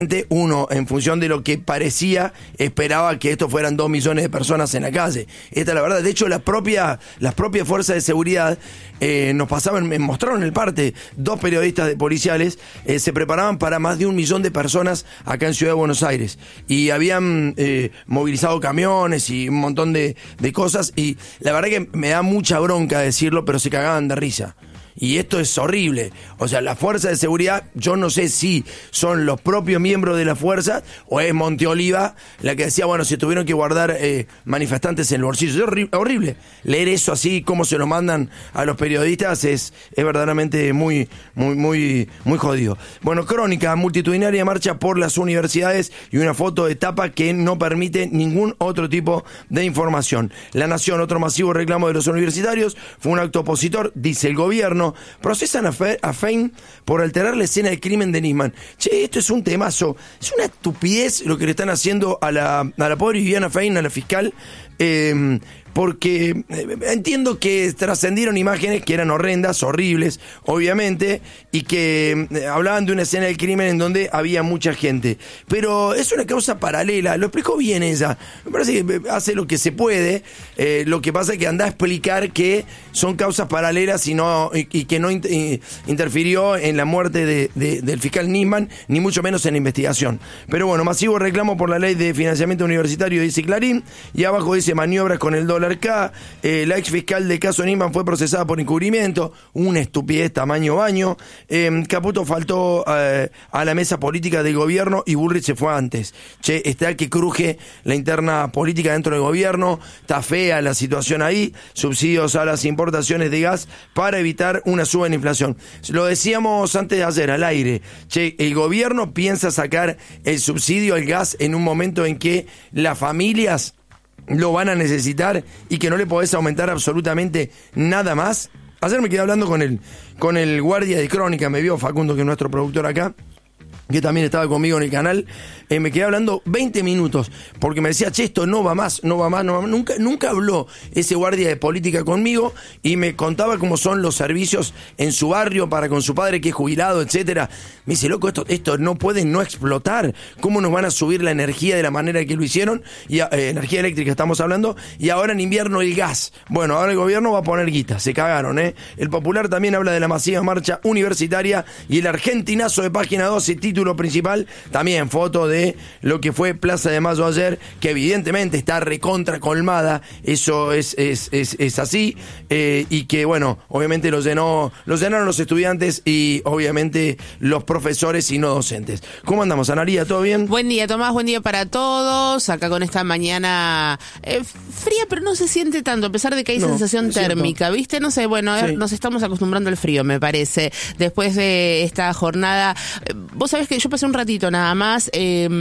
Uno, en función de lo que parecía, esperaba que esto fueran 2 millones de personas en la calle. Esta es la verdad. De hecho, las propias fuerzas de seguridad me mostraron el parte, 2 periodistas de policiales se preparaban para más de 1 millón de personas acá en Ciudad de Buenos Aires. Y habían movilizado camiones y un montón de cosas. Y la verdad que me da mucha bronca decirlo, pero se cagaban de risa. Y esto es horrible. O sea, la fuerza de seguridad, yo no sé si son los propios miembros de la fuerza o es Monteoliva la que decía, bueno, si tuvieron que guardar manifestantes en el bolsillo. Es horrible. Leer eso así, cómo se lo mandan a los periodistas, es verdaderamente muy jodido. Bueno, crónica, multitudinaria marcha por las universidades y una foto de tapa que no permite ningún otro tipo de información. La Nación, otro masivo reclamo de los universitarios, fue un acto opositor, dice el gobierno. Procesan a Fein por alterar la escena del crimen de Nisman. Che, esto es un temazo. Es una estupidez lo que le están haciendo a la pobre Viviana Fein, a la fiscal. Porque entiendo que trascendieron imágenes que eran horrendas, horribles, obviamente, y que hablaban de una escena del crimen en donde había mucha gente. Pero es una causa paralela, lo explicó bien ella. Me parece que hace lo que se puede, lo que pasa es que anda a explicar que son causas paralelas y que no interfirió en la muerte del fiscal Nisman, ni mucho menos en la investigación. Pero bueno, masivo reclamo por la ley de financiamiento universitario, dice Clarín, y abajo dice maniobras con el dólar K. La ex fiscal del caso Nisman fue procesada por encubrimiento, una estupidez tamaño baño. Caputo faltó a la mesa política del gobierno y Bullrich se fue antes. Che, está que cruje la interna política dentro del gobierno, está fea la situación ahí, subsidios a las importaciones de gas para evitar una suba en inflación. Lo decíamos antes de ayer al aire, che, el gobierno piensa sacar el subsidio al gas en un momento en que las familias lo van a necesitar y que no le podés aumentar absolutamente nada más. Ayer me quedé hablando con el guardia de Crónica, me vio Facundo, que es nuestro productor acá, que también estaba conmigo en el canal, me quedé hablando 20 minutos, porque me decía, che, esto no va más. Nunca habló ese guardia de política conmigo, y me contaba cómo son los servicios en su barrio para con su padre que es jubilado, etcétera. Me dice, loco, esto no puede no explotar. ¿Cómo nos van a subir la energía de la manera que lo hicieron? Y energía eléctrica estamos hablando, y ahora en invierno el gas. Bueno, ahora el gobierno va a poner guita, se cagaron, ¿eh? El Popular también habla de la masiva marcha universitaria, y el argentinazo de Página 12, título principal, también foto de lo que fue Plaza de Mayo ayer, que evidentemente está recontra colmada, eso es así, y que bueno, obviamente los llenaron los estudiantes y obviamente los profesores y no docentes. ¿Cómo andamos, Analía? ¿Todo bien? Buen día, Tomás, buen día para todos, acá con esta mañana fría, pero no se siente tanto, a pesar de que hay sensación térmica, ¿viste? No sé, bueno, sí. Nos estamos acostumbrando al frío, me parece, después de esta jornada. Vos sabés que yo pasé un ratito nada más,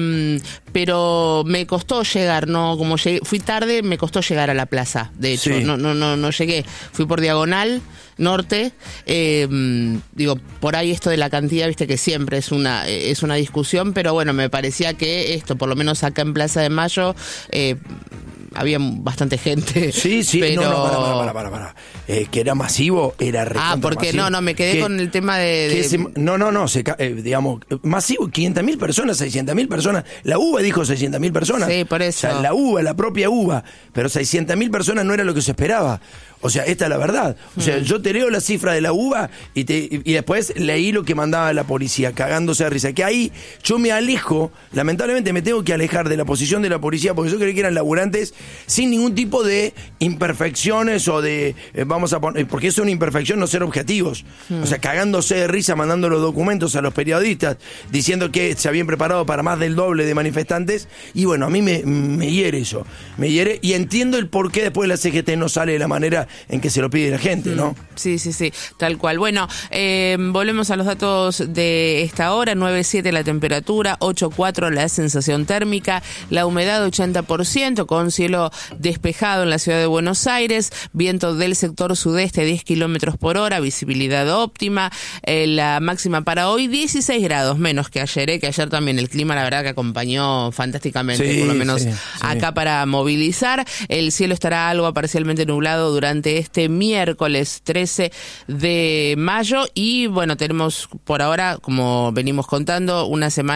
pero me costó llegar, ¿no? Como fui tarde, me costó llegar a la plaza, de hecho, sí. No llegué, fui por Diagonal Norte, digo, por ahí esto de la cantidad, viste que siempre es una discusión, pero bueno, me parecía que esto, por lo menos acá en Plaza de Mayo, había bastante gente. Sí, pero... No, para. Que era masivo, era recontra porque masivo. No, me quedé con el tema de... digamos, masivo, 500.000 personas, 600.000 personas. La UBA dijo 600.000 personas. Sí, por eso. O sea, la UBA, la propia UBA, pero 600.000 personas no era lo que se esperaba. O sea, esta es la verdad. O sea, yo te leo la cifra de la UBA y después leí lo que mandaba la policía, cagándose de risa. Que ahí yo me alejo, lamentablemente me tengo que alejar de la posición de la policía, porque yo creí que eran laburantes sin ningún tipo de imperfecciones o de, porque es una imperfección no ser objetivos. O sea, cagándose de risa, mandando los documentos a los periodistas, diciendo que se habían preparado para más del doble de manifestantes. Y bueno, a mí me hiere eso. Me hiere, y entiendo el por qué después la CGT no sale de la manera en que se lo pide la gente, ¿no? Sí, tal cual. Bueno, volvemos a los datos de esta hora. 9.7 la temperatura, 8.4 la sensación térmica, la humedad 80%, con cielo despejado en la ciudad de Buenos Aires, viento del sector sudeste 10 kilómetros por hora, visibilidad óptima, la máxima para hoy 16 grados menos que ayer, que ayer también el clima la verdad que acompañó fantásticamente, por lo menos acá para movilizar. El cielo estará algo parcialmente nublado durante este miércoles 13 de mayo y bueno, tenemos por ahora, como venimos contando, una semana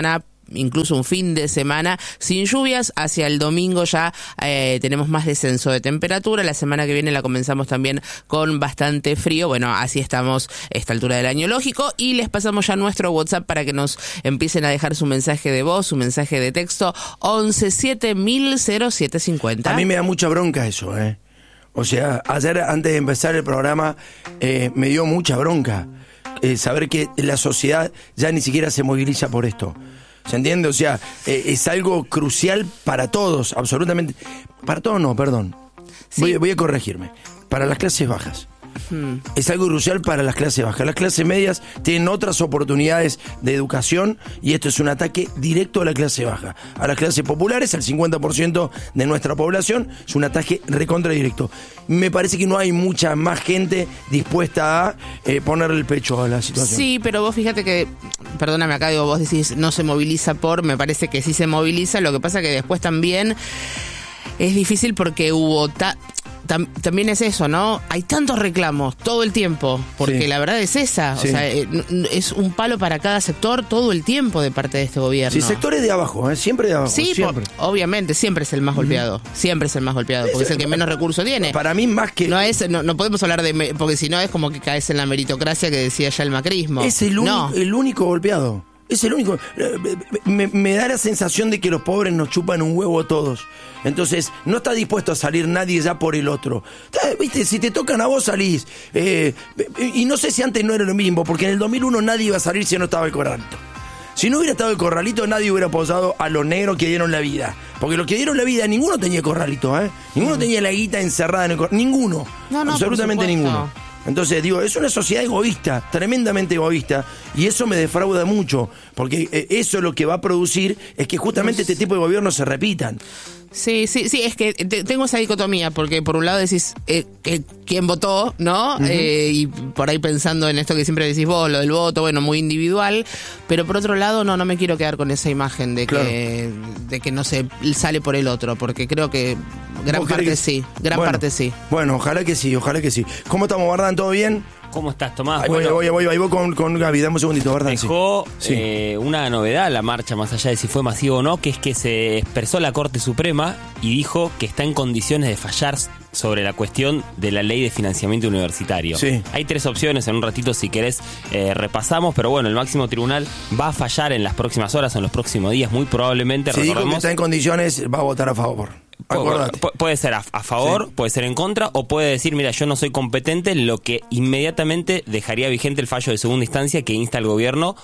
incluso un fin de semana sin lluvias. Hacia el domingo ya tenemos más descenso de temperatura. La semana que viene la comenzamos también con bastante frío. Bueno, así estamos a esta altura del año lógico, y les pasamos ya nuestro WhatsApp para que nos empiecen a dejar su mensaje de voz, su mensaje de texto, 11-7000-0750. A mí me da mucha bronca eso, O sea, ayer antes de empezar el programa me dio mucha bronca saber que la sociedad ya ni siquiera se moviliza por esto. ¿Se entiende? O sea, es algo crucial para todos, absolutamente. Para todos no, perdón. Sí. Voy a corregirme. Para las clases bajas. Es algo crucial para las clases bajas. Las clases medias tienen otras oportunidades de educación, y esto es un ataque directo a la clase baja. A las clases populares, al 50% de nuestra población, es un ataque recontra directo. Me parece que no hay mucha más gente dispuesta a ponerle el pecho a la situación. Sí, pero vos fíjate que, perdóname acá, vos decís no se moviliza me parece que sí se moviliza. Lo que pasa que después también es difícil porque hubo... también es eso, ¿no? Hay tantos reclamos todo el tiempo, porque sí, la verdad es esa. Sí. O sea, es un palo para cada sector todo el tiempo de parte de este gobierno. Sí, sectores de abajo, siempre de abajo. Sí, siempre. Obviamente, siempre es el más golpeado. Siempre es el más golpeado, porque es el que menos recursos tiene. Para mí, más que... No podemos hablar de... Porque si no es como que caes en la meritocracia que decía ya el macrismo. Es el único golpeado. Es el único. Me da la sensación de que los pobres nos chupan un huevo todos. Entonces, no está dispuesto a salir nadie ya por el otro. ¿Viste? Si te tocan a vos, salís. Y no sé si antes no era lo mismo, porque en el 2001 nadie iba a salir si no estaba el corralito. Si no hubiera estado el corralito, nadie hubiera apoyado a los negros que dieron la vida. Porque los que dieron la vida, ninguno tenía corralito, Ninguno tenía la guita encerrada en el corralito. Ninguno. No, absolutamente ninguno. Entonces, digo, es una sociedad egoísta, tremendamente egoísta, y eso me defrauda mucho, porque eso lo que va a producir es que justamente este tipo de gobiernos se repitan. Sí, es que tengo esa dicotomía, porque por un lado decís quién votó, ¿no? Y por ahí pensando en esto que siempre decís vos, lo del voto, bueno, muy individual, pero por otro lado no me quiero quedar con esa imagen de que no se sale por el otro, porque creo que gran parte sí. Bueno, ojalá que sí. ¿Cómo estamos, Bardán? ¿Todo bien? ¿Cómo estás, Tomás? Voy con Gaby, dame un segundito, ¿verdad? Dejó una novedad la marcha, más allá de si fue masivo o no, que es que se expresó la Corte Suprema y dijo que está en condiciones de fallar sobre la cuestión de la ley de financiamiento universitario. Sí. Hay 3 opciones, en un ratito si querés repasamos, pero bueno, el máximo tribunal va a fallar en las próximas horas, en los próximos días, muy probablemente. Si dijo que está en condiciones, va a votar a favor. Puede ser a favor, puede ser en contra, o puede decir, mira, yo no soy competente, lo que inmediatamente dejaría vigente el fallo de segunda instancia que insta al gobierno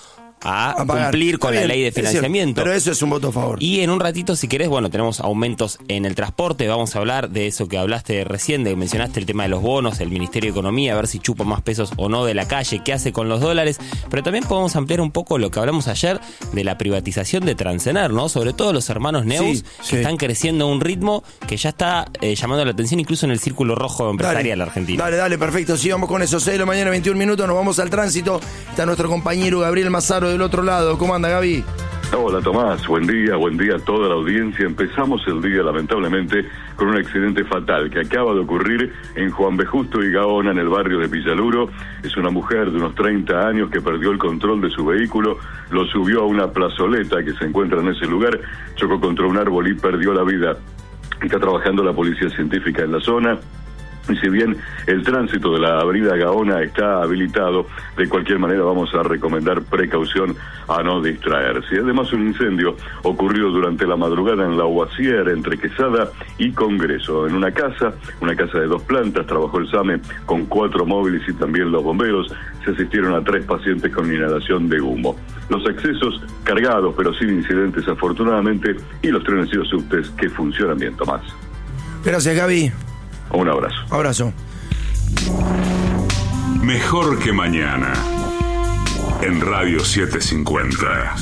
a cumplir con la ley de financiamiento. Pero eso es un voto a favor. Y en un ratito, si querés, bueno, tenemos aumentos en el transporte, vamos a hablar de eso que hablaste recién, de que mencionaste el tema de los bonos, el Ministerio de Economía, a ver si chupa más pesos o no de la calle, qué hace con los dólares, pero también podemos ampliar un poco lo que hablamos ayer de la privatización de Transener, ¿no? Sobre todo los hermanos Neus, que están creciendo a un ritmo que ya está llamando la atención incluso en el círculo rojo empresarial argentino. Dale, perfecto, sí, vamos con eso, 6 de la mañana, 21 minutos, nos vamos al tránsito, está nuestro compañero Gabriel Mazaro del otro lado. ¿Cómo anda, Gaby? Hola, Tomás, buen día a toda la audiencia. Empezamos el día, lamentablemente, con un accidente fatal que acaba de ocurrir en Juan B. Justo y Gaona, en el barrio de Villaluro. Es una mujer de unos 30 años que perdió el control de su vehículo, lo subió a una plazoleta que se encuentra en ese lugar, chocó contra un árbol y perdió la vida. Está trabajando la policía científica en la zona. Y si bien el tránsito de la avenida Gaona está habilitado, de cualquier manera vamos a recomendar precaución a no distraerse. Además, un incendio ocurrido durante la madrugada en La Huasier, entre Quesada y Congreso. En una casa de 2 plantas, trabajó el SAME con 4 móviles y también los bomberos. Se asistieron a 3 pacientes con inhalación de humo. Los accesos cargados, pero sin incidentes afortunadamente, y los trenes y los subtes que funcionan bien, Tomás. Gracias, Gaby. Un abrazo. Abrazo. Mejor que mañana. En Radio 750.